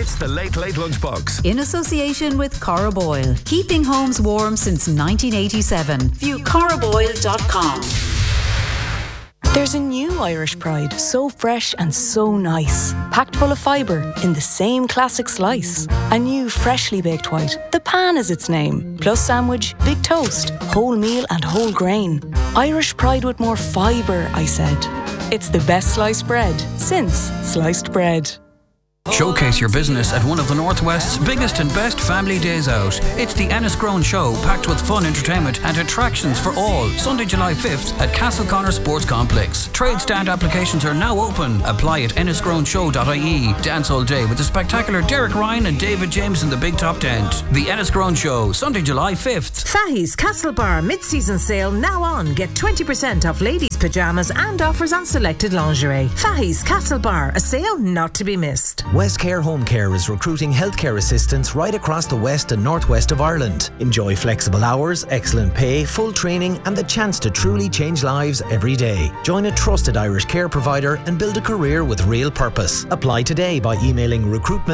It's the Late Late Lunchbox. In association with Corraboyle. Keeping homes warm since 1987. View corraboyle.com. There's a new Irish Pride, so fresh and so nice. Packed full of fibre in the same classic slice. A new freshly baked white, the pan is its name. Plus sandwich, big toast, whole meal and whole grain. Irish Pride with more fibre, I said. It's the best sliced bread since sliced bread. Showcase your business at one of the Northwest's biggest and best family days out. It's the Enniscrone Show, packed with fun, entertainment and attractions for all. Sunday, July 5th at Castleconnor Sports Complex. Trade stand applications are now open. Apply at enniscroneshow.ie. Dance all day with the spectacular Derek Ryan and David James in the Big Top Tent. The Enniscrone Show, Sunday, July 5th. Fahey's Castlebar mid-season sale now on. Get 20% off ladies' pyjamas and offers on selected lingerie. Fahey's Castlebar, a sale not to be missed. Westcare Home Care is recruiting healthcare assistants right across the west and northwest of Ireland. Enjoy flexible hours, excellent pay, full training and the chance to truly change lives every day. Join a trusted Irish care provider and build a career with real purpose. Apply today by emailing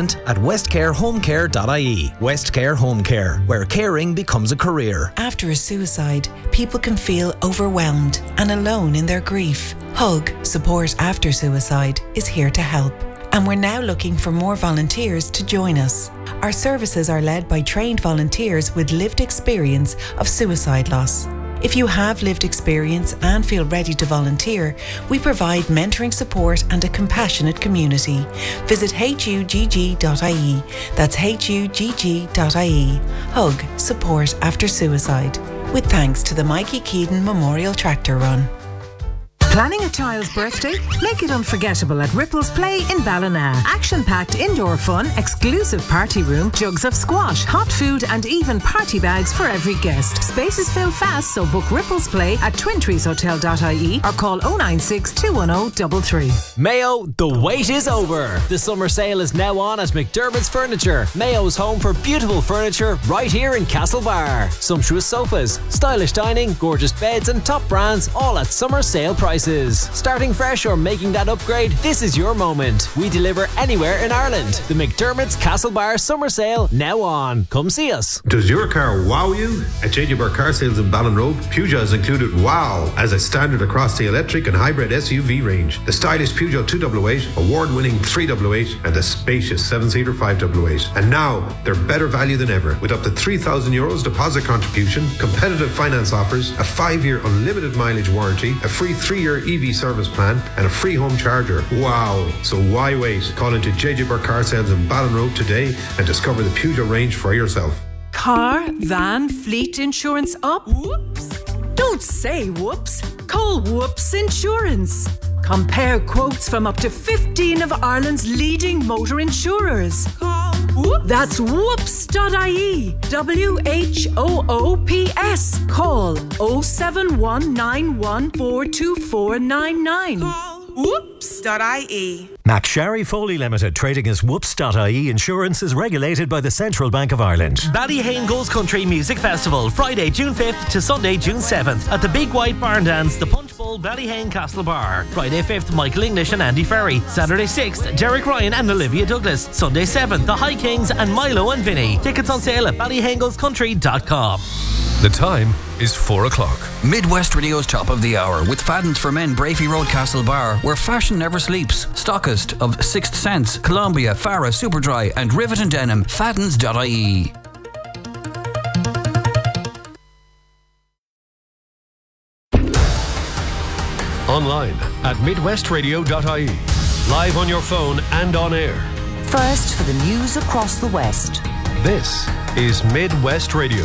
recruitment@westcarehomecare.ie. Westcare Home Care, where caring becomes a career. After a suicide, people can feel overwhelmed and alone in their grief. Hug, Support After Suicide, is here to help. And we're now looking for more volunteers to join us. Our services are led by trained volunteers with lived experience of suicide loss. If you have lived experience and feel ready to volunteer, we provide mentoring support and a compassionate community. Visit hugg.ie. That's hugg.ie. Hug, Support After Suicide. With thanks to the Mikey Keaton Memorial Tractor Run. Planning a child's birthday? Make it unforgettable at Ripples Play in Ballina. Action-packed indoor fun, exclusive party room, jugs of squash, hot food and even party bags for every guest. Spaces fill fast, so book Ripples Play at twintreeshotel.ie or call 096 210 33. Mayo, the wait is over. The summer sale is now on at McDermott's Furniture. Mayo's home for beautiful furniture right here in Castlebar. Sumptuous sofas, stylish dining, gorgeous beds and top brands, all at summer sale prices. Starting fresh or making that upgrade, this is your moment. We deliver anywhere in Ireland. The McDermott's Castlebar Summer Sale now on. Come see us. Does your car wow you? At JJ Burr Car Sales in Ballinrobe, Peugeot has included wow as a standard across the electric and hybrid SUV range. The stylish Peugeot 288, award-winning 388 and the spacious 7-seater 588. And now, they're better value than ever with up to €3,000 deposit contribution, competitive finance offers, a 5-year unlimited mileage warranty, a free 3-year EV service plan and a free home charger. Wow! So why wait? Call into JJ Burr Car Sales in Ballinrobe today and discover the Peugeot range for yourself. Car, van, fleet insurance up? Whoops! Don't say whoops. Call Whoops Insurance. Compare quotes from up to 15 of Ireland's leading motor insurers. Call Whoops. That's whoops.ie. WHOOPS. Call 07191422499. Call whoops.ie. McSharry Foley Limited, trading as Whoops.ie Insurance, is regulated by the Central Bank of Ireland. Ballyhane Goes Country Music Festival, Friday, June 5th to Sunday, June 7th at the Big White Barn Dance, the Punch Bowl, Ballyhane Castle Bar. Friday 5th, Michael English and Andy Ferry. Saturday 6th, Derek Ryan and Olivia Douglas. Sunday 7th, the High Kings and Milo and Vinny. Tickets on sale at ballyhanegoescountry.com. The time is 4 o'clock. Midwest Radio's Top of the Hour with Fadden's for Men, Brafey Road, Castle Bar, where fashion never sleeps. Stockist of Sixth Sense, Columbia, Farah, Superdry and Rivet and Denim. Faddens.ie. Online at midwestradio.ie. Live on your phone and on air. First for the news across the West. This is Midwest Radio.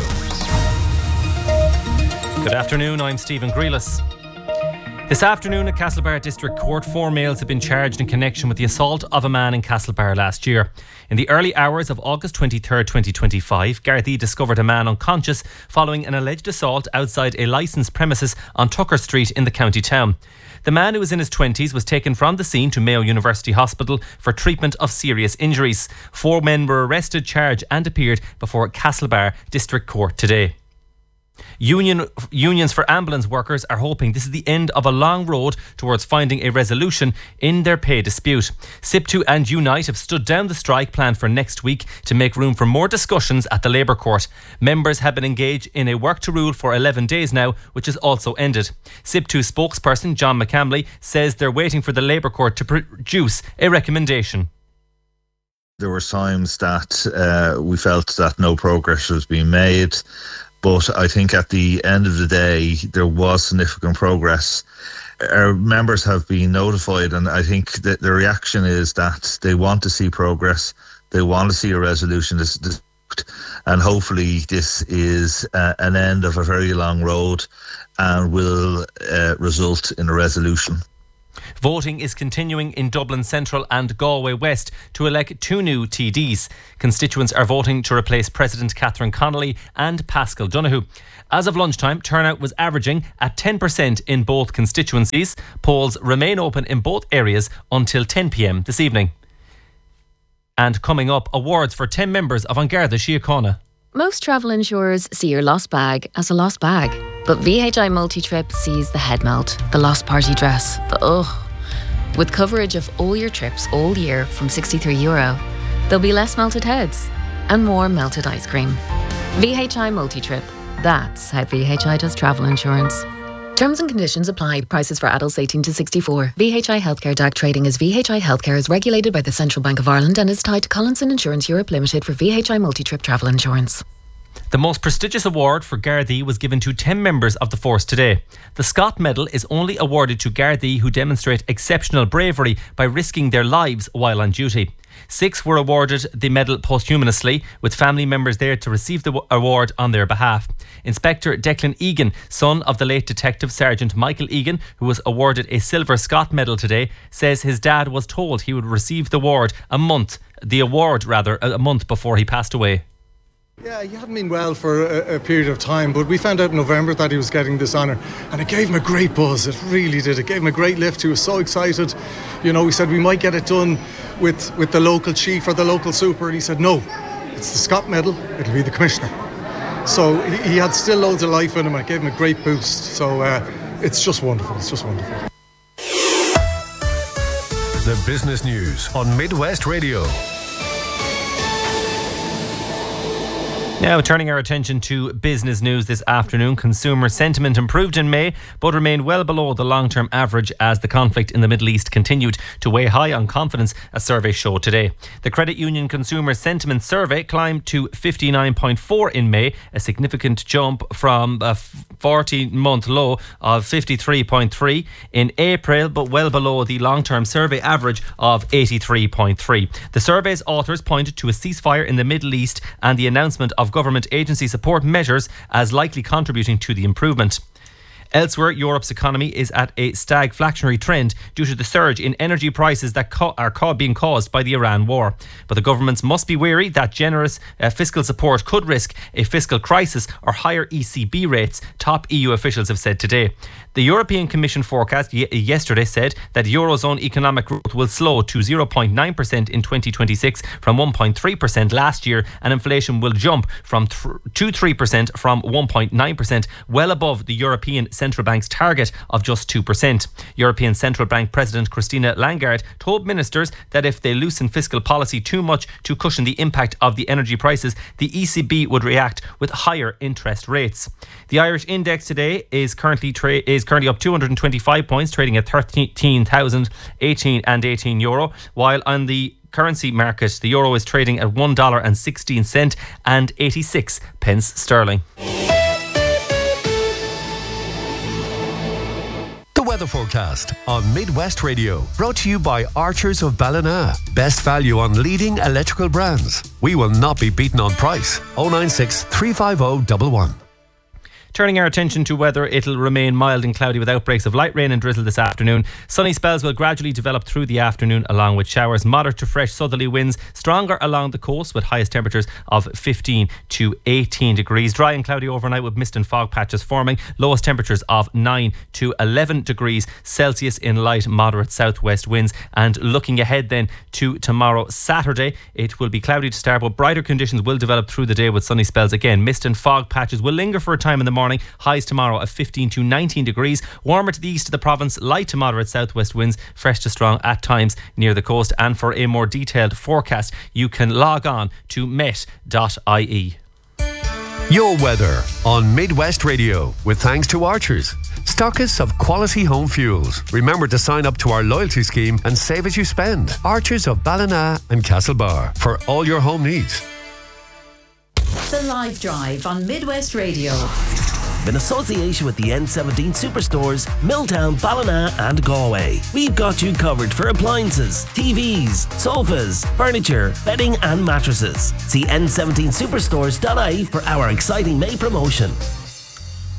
Good afternoon, I'm Stephen Grealis. This afternoon at Castlebar District Court, 4 males have been charged in connection with the assault of a man in Castlebar last year. In the early hours of August 23, 2025, Gardaí discovered a man unconscious following an alleged assault outside a licensed premises on Tucker Street in the county town. The man, who was in his 20s, was taken from the scene to Mayo University Hospital for treatment of serious injuries. 4 men were arrested, charged and appeared before Castlebar District Court today. Unions for ambulance workers are hoping this is the end of a long road towards finding a resolution in their pay dispute. SIPTU and Unite have stood down the strike planned for next week to make room for more discussions at the Labour Court. Members have been engaged in a work to rule for 11 days now, which has also ended. SIPTU spokesperson John McCamley says they're waiting for the Labour Court to produce a recommendation. There were times that we felt that no progress was being made. But I think at the end of the day, there was significant progress. Our members have been notified, and I think that the reaction is that they want to see progress. They want to see a resolution. And hopefully this is an end of a very long road and will result in a resolution. Voting is continuing in Dublin Central and Galway West to elect 2 new TDs. Constituents are voting to replace President Catherine Connolly and Pascal Donoghue. As of lunchtime, turnout was averaging at 10% in both constituencies. Polls remain open in both areas until 10 p.m. this evening. And coming up, awards for 10 members of An Garda Síochána. Most travel insurers see your lost bag as a lost bag. But VHI Multi-Trip sees the head melt, the lost party dress, the ugh. With coverage of all your trips all year from €63, there'll be less melted heads and more melted ice cream. VHI Multi-Trip. That's how VHI does travel insurance. Terms and conditions apply. Prices for adults 18 to 64. VHI Healthcare DAC trading as VHI Healthcare is regulated by the Central Bank of Ireland and is tied to Collinson Insurance Europe Limited for VHI Multi-Trip travel insurance. The most prestigious award for Gardaí was given to 10 members of the force today. The Scott Medal is only awarded to Gardaí who demonstrate exceptional bravery by risking their lives while on duty. 6 were awarded the medal posthumously, with family members there to receive the award on their behalf. Inspector Declan Egan, son of the late Detective Sergeant Michael Egan, who was awarded a silver Scott Medal today, says his dad was told he would receive the award a month before he passed away. Yeah, he hadn't been well for a period of time, but we found out in November that he was getting this honour, and it gave him a great buzz. It really did. It gave him a great lift. He was so excited. You know, we said we might get it done with the local chief or the local super, and he said no, it's the Scott Medal, it'll be the commissioner. So he had still loads of life in him, and it gave him a great boost. So it's just wonderful. It's just wonderful. The business news on Midwest Radio. Now, turning our attention to business news this afternoon, consumer sentiment improved in May but remained well below the long-term average as the conflict in the Middle East continued to weigh high on confidence, a survey showed today. The Credit Union Consumer Sentiment Survey climbed to 59.4 in May, a significant jump from a 40-month low of 53.3 in April, but well below the long-term survey average of 83.3. The survey's authors pointed to a ceasefire in the Middle East and the announcement of government agency support measures as likely contributing to the improvement. Elsewhere, Europe's economy is at a stagflationary trend due to the surge in energy prices that are being caused by the Iran war. But the governments must be wary that generous fiscal support could risk a fiscal crisis or higher ECB rates, top EU officials have said today. The European Commission forecast yesterday said that Eurozone economic growth will slow to 0.9% in 2026 from 1.3% last year, and inflation will jump to 3% from 1.9%, well above the European Central Bank's target of just 2%. European Central Bank President Christine Lagarde told ministers that if they loosen fiscal policy too much to cushion the impact of the energy prices, the ECB would react with higher interest rates. The Irish index today is currently up 225 points, trading at 13,018 euro, while on the currency market, the euro is trading at $1.16 and 86 pence sterling. The weather forecast on Midwest Radio, brought to you by Archers of Ballina. Best value on leading electrical brands. We will not be beaten on price. 096 350 111. Turning our attention to weather, it'll remain mild and cloudy with outbreaks of light rain and drizzle this afternoon. Sunny spells will gradually develop through the afternoon, along with showers. Moderate to fresh southerly winds, stronger along the coast, with highest temperatures of 15 to 18 degrees. Dry and cloudy overnight with mist and fog patches forming. Lowest temperatures of 9 to 11 degrees Celsius in light moderate southwest winds. And looking ahead then to tomorrow, Saturday, it will be cloudy to start, but brighter conditions will develop through the day with sunny spells again. Mist and fog patches will linger for a time in the morning, morning. Highs tomorrow of 15 to 19 degrees. Warmer to the east of the province, light to moderate southwest winds, fresh to strong at times near the coast. And for a more detailed forecast, you can log on to met.ie. Your weather on Midwest Radio with thanks to Archers, stockists of quality home fuels. Remember to sign up to our loyalty scheme and save as you spend. Archers of Ballina and Castlebar for all your home needs. The Live Drive on Midwest Radio. In association with the N17 Superstores, Milltown, Ballina and Galway. We've got you covered for appliances, TVs, sofas, furniture, bedding and mattresses. See n17superstores.ie for our exciting May promotion.